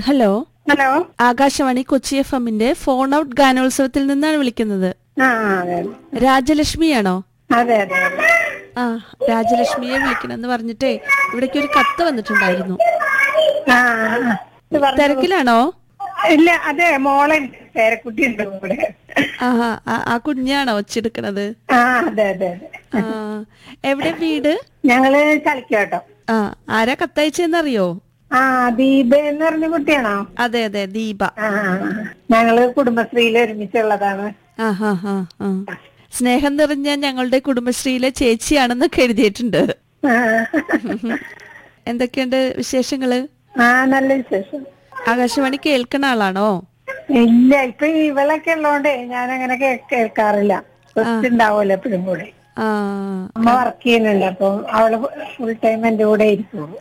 Hello hello. Akashvani Kochi FM-ന്റെ phone out ഗാനോത്സവത്തിൽ നിന്നാണ് വിളിക്കുന്നത്. അതെ രാജലക്ഷ്മിയാണോ? അതെ അതെ. ആ, രാജലക്ഷ്മിയെ വിളിക്കണമെന്ന് പറഞ്ഞിട്ടേ ഇവിടേക്ക് ഒരു കത്ത് വന്നിട്ടുണ്ടായിരുന്നു. ആ, ഇത് പറഞ്ഞോളൂ. തിരക്കിലാണോ? ഇല്ല, അതെ, മോളെ പേരക്കുട്ടി ഉണ്ട് ഇവിടെ. ആഹാ, ആ കുഞ്ഞാണോ ഒച്ചെടുക്കണത്? അതെ അതെ അതെ. ആ, എവിടെ വീട്? ഞങ്ങള് കളിക്കാട്ടോ. ആ, ആരാ കത്തയച്ചെന്നറിയോ? ദീപ എന്ന് പറഞ്ഞ കുട്ടിയാണോ? അതെ അതെ, ദീപ. ഞങ്ങള് കുടുംബശ്രീയിൽ ഒരുമിച്ചുള്ളതാണ്. സ്നേഹം നിറഞ്ഞ ഞങ്ങളുടെ കുടുംബശ്രീയിലെ ചേച്ചിയാണെന്നൊക്കെ എഴുതിയിട്ടുണ്ട്. എന്തൊക്കെയുണ്ട് വിശേഷങ്ങള്? നല്ല വിശേഷം. ആകാശവാണി കേൾക്കണ ആളാണോ? ഇല്ല, ഇപ്പൊ ഇവളൊക്കെ ഉള്ളോണ്ടേ ഞാൻ അങ്ങനെ കേൾക്കാറില്ല. ഉണ്ടാവുമല്ലോ എപ്പോഴും കൂടെ. അമ്മ വർക്ക് ചെയ്യുന്നുണ്ട്, അപ്പൊ അവള് ഫുൾ ടൈം എന്റെ കൂടെ ഇരിക്കുള്ളൂ.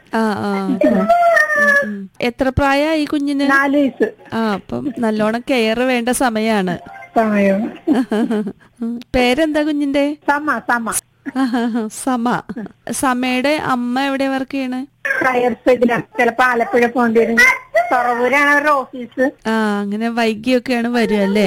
എത്ര പ്രായമായി കുഞ്ഞിന്? 4 വയസ്സ്. അപ്പം നല്ലോണം കെയർ വേണ്ട സമയാണ്. സമയം. പേരെന്താ കുഞ്ഞിന്റെ? സമ. സമ. സമയുടെ അമ്മ എവിടെ വർക്ക് ചെയ്യണേ? ഫയർ സൈഡിലാണ്. ചിലപ്പോ ആലപ്പുഴ പോകേണ്ടി വരും. തുറവൂരാണ് അവരുടെ ഓഫീസ്. അങ്ങനെ വൈകിയൊക്കെയാണ് വരിക അല്ലേ?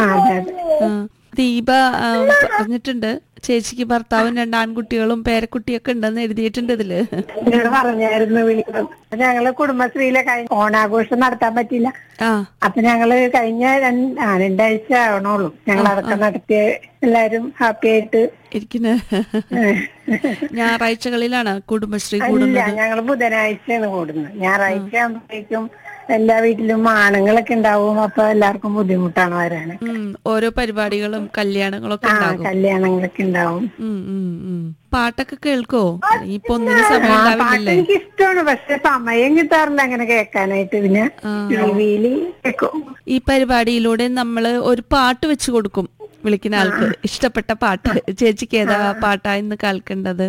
ദീപ പറഞ്ഞിട്ടുണ്ട് ചേച്ചിക്ക് ഭർത്താവും 2 ആൺകുട്ടികളും പേരക്കുട്ടിയൊക്കെ ഉണ്ടെന്ന് എഴുതിയിട്ടുണ്ട് ഇതില്. പറഞ്ഞായിരുന്നു വിളിക്കണം. ഞങ്ങള് കുടുംബശ്രീയിലെ ഓണാഘോഷം നടത്താൻ പറ്റില്ല. അപ്പൊ ഞങ്ങള് കഴിഞ്ഞ 2 ആഴ്ച ആവണുള്ളൂ ഞങ്ങൾ അതൊക്കെ നടത്തിയ എല്ലാരും ഹാപ്പി ആയിട്ട് ഇരിക്കുന്ന. ഞായറാഴ്ചകളിലാണ് കുടുംബശ്രീ കൂടുന്നത്. ഞങ്ങള് ബുധനാഴ്ചയാണ് കൂടുന്നത്. ഞായറാഴ്ച ആകുമ്പോഴേക്കും എല്ലാ വീട്ടിലും ആണുങ്ങളൊക്കെ ഉണ്ടാവും. അപ്പൊ എല്ലാവർക്കും ബുദ്ധിമുട്ടാണ് വരാന്. ഓരോ പരിപാടികളും കല്യാണങ്ങളൊക്കെ കല്യാണങ്ങളൊക്കെ ഉണ്ടാവും. പാട്ടൊക്കെ കേൾക്കോ? ഇപ്പൊ ഒന്നിനും സമയം ഉണ്ടാവില്ലേ? എനിക്ക് ഇഷ്ടമാണ്, പക്ഷെ സമയം കിട്ടാറില്ല അങ്ങനെ കേൾക്കാനായിട്ട്. പിന്നെ ടിവിയില് കേൾക്കും. ഈ പരിപാടിയിലൂടെ നമ്മള് ഒരു പാട്ട് വെച്ച് കൊടുക്കും വിളിക്കുന്ന ആൾക്ക്, ഇഷ്ടപ്പെട്ട പാട്ട്. ചേച്ചിക്ക് ഏതാ പാട്ടാ ഇന്ന് കേൾക്കേണ്ടത്?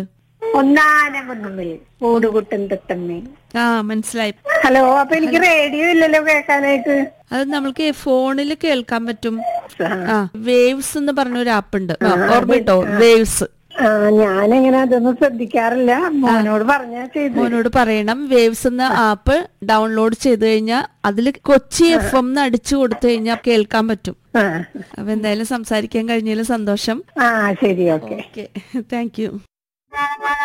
മനസ്സിലായി. ഹലോ. അപ്പൊ എനിക്ക് റേഡിയോ ഇല്ലല്ലോ കേൾക്കാനായിട്ട്. അത് നമ്മൾക്ക് ഫോണിൽ കേൾക്കാൻ പറ്റും. വേവ്സ് എന്ന് പറഞ്ഞ ഒരു ആപ്പ് ഉണ്ട്, ഓർമ്മട്ടോ? വേവ്സ്. ഞാനെങ്ങനെ അതൊന്നും ശ്രദ്ധിക്കാറില്ല. മോനോട് പറയണം. വേവ്സ് എന്ന ആപ്പ് ഡൗൺലോഡ് ചെയ്ത് കഴിഞ്ഞാൽ അതിൽ കൊച്ചി FM അടിച്ചു കൊടുത്തു കഴിഞ്ഞാൽ കേൾക്കാൻ പറ്റും. അപ്പൊ എന്തായാലും സംസാരിക്കാൻ കഴിഞ്ഞതിൽ സന്തോഷം. ശരി, ഓക്കെ. Thank you.